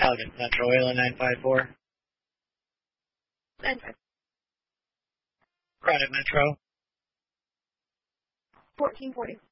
Intelligence Central, Wayland 954. 95. Credit Metro. 1440.